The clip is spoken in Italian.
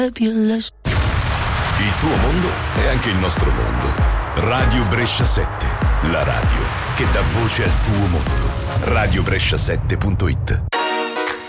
Il tuo mondo è anche il nostro mondo. Radio Brescia 7, la radio che dà voce al tuo mondo. Radiobrescia7.it.